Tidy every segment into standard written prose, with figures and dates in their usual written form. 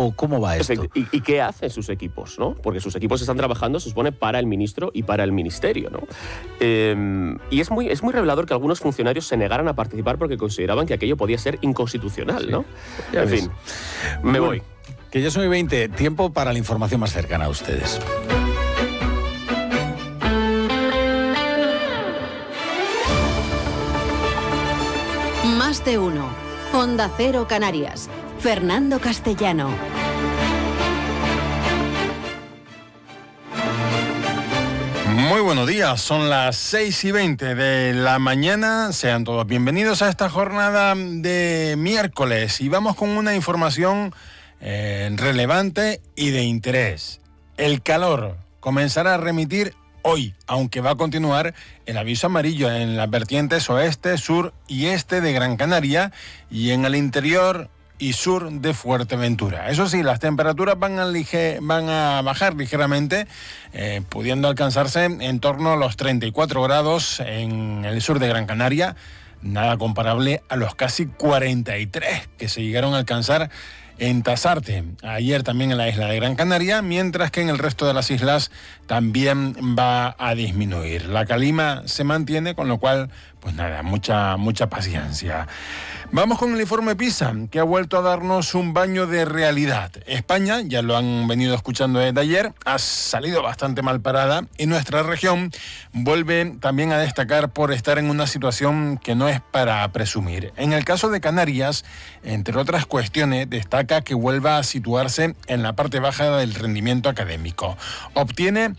¿O cómo va esto? ¿Y qué hacen sus equipos, ¿no? Porque sus equipos están trabajando, se supone, para el ministro y para el ministerio, ¿no? Y es muy revelador que algunos funcionarios se negaran a participar porque consideraban que aquello podía ser inconstitucional, ¿no? Ya en ves. fin, me voy. Que ya son y 20, tiempo para la información más cercana a ustedes. Más de uno. Onda Cero Canarias. Fernando Castellano. Muy buenos días, son las 6:20 de la mañana. Sean todos bienvenidos a esta jornada de miércoles y vamos con una información relevante y de interés. El calor comenzará a remitir hoy, aunque va a continuar el aviso amarillo en las vertientes oeste, sur y este de Gran Canaria y en el interior y sur de Fuerteventura. Eso sí, las temperaturas van a bajar ligeramente, pudiendo alcanzarse en torno a los 34 grados en el sur de Gran Canaria, nada comparable a los casi 43 que se llegaron a alcanzar en Tasarte, ayer también en la isla de Gran Canaria, mientras que en el resto de las islas también va a disminuir. La calima se mantiene, con lo cual, pues nada, mucha paciencia. Vamos con el informe PISA, que ha vuelto a darnos un baño de realidad. España, ya lo han venido escuchando desde ayer, ha salido bastante mal parada y nuestra región vuelve también a destacar por estar en una situación que no es para presumir. En el caso de Canarias, entre otras cuestiones, destaca que vuelva a situarse en la parte baja del rendimiento académico. Obtiene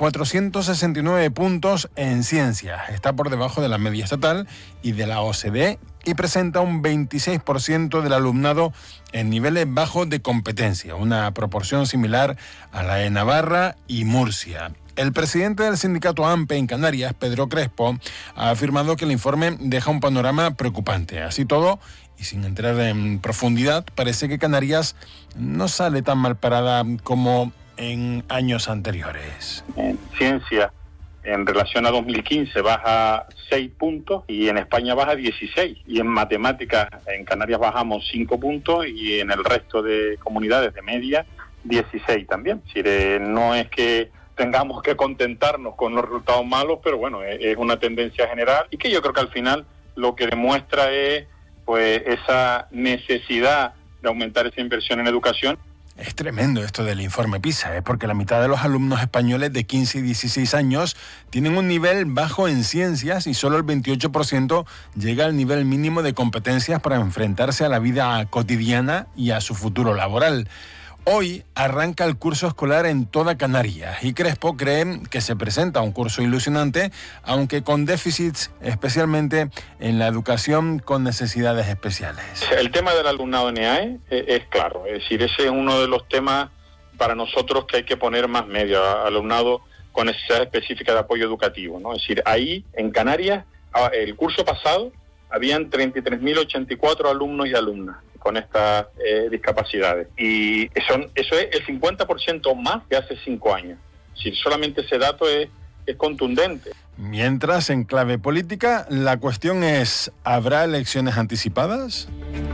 469 puntos en ciencias, está por debajo de la media estatal y de la OCDE y presenta un 26% del alumnado en niveles bajos de competencia, una proporción similar a la de Navarra y Murcia. El presidente del sindicato AMPE en Canarias, Pedro Crespo, ha afirmado que el informe deja un panorama preocupante. Así todo, y sin entrar en profundidad, parece que Canarias no sale tan mal parada como en años anteriores. En ciencia, en relación a 2015, baja 6 puntos y en España baja 16. Y en matemáticas, en Canarias bajamos 5 puntos y en el resto de comunidades de media, 16 también. Es decir, no es que tengamos que contentarnos con los resultados malos, pero bueno, es una tendencia general y que yo creo que al final lo que demuestra es pues esa necesidad de aumentar esa inversión en educación. Es tremendo esto del informe PISA, porque la mitad de los alumnos españoles de 15 y 16 años tienen un nivel bajo en ciencias y solo el 28% llega al nivel mínimo de competencias para enfrentarse a la vida cotidiana y a su futuro laboral. Hoy arranca el curso escolar en toda Canarias y Crespo cree que se presenta un curso ilusionante, aunque con déficits, especialmente en la educación con necesidades especiales. El tema del alumnado en EAE es claro, es decir, ese es uno de los temas para nosotros que hay que poner más medio, alumnado con necesidades específicas de apoyo educativo, ¿no? Es decir, ahí en Canarias, el curso pasado, habían 33.084 alumnos y alumnas con estas discapacidades. Y eso es el 50% más que hace 5 años. Si solamente ese dato es contundente. Mientras, en clave política, la cuestión es, ¿habrá elecciones anticipadas?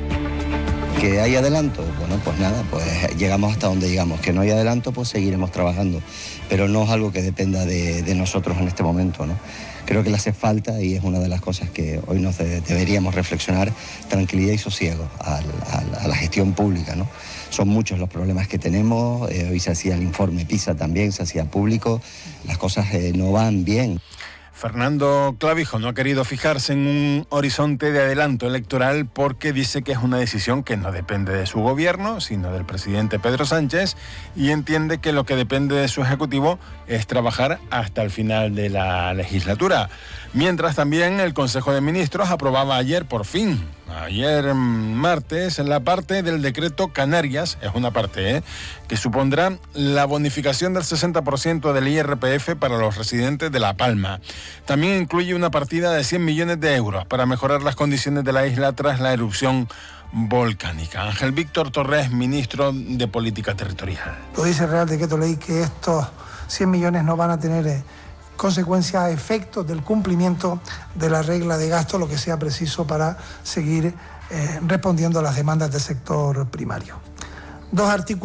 ¿Que hay adelanto? Bueno, pues nada, pues llegamos hasta donde llegamos. Que no hay adelanto, pues seguiremos trabajando. Pero no es algo que dependa de nosotros en este momento, ¿no? Creo que le hace falta, y es una de las cosas que hoy nos deberíamos reflexionar, tranquilidad y sosiego a la gestión pública, ¿no? Son muchos los problemas que tenemos, hoy se hacía el informe PISA también, se hacía público, las cosas no van bien. Fernando Clavijo no ha querido fijarse en un horizonte de adelanto electoral porque dice que es una decisión que no depende de su gobierno, sino del presidente Pedro Sánchez, y entiende que lo que depende de su ejecutivo es trabajar hasta el final de la legislatura. Mientras también el Consejo de Ministros aprobaba ayer, por fin, ayer martes, la parte del decreto Canarias, es una parte, que supondrá la bonificación del 60% del IRPF para los residentes de La Palma. También incluye una partida de 100 millones de euros para mejorar las condiciones de la isla tras la erupción volcánica. Ángel Víctor Torres, ministro de Política Territorial. Lo dice el Real Decreto Ley que estos 100 millones no van a tener consecuencias, efectos del cumplimiento de la regla de gasto, lo que sea preciso para seguir respondiendo a las demandas del sector primario. 2 artículos.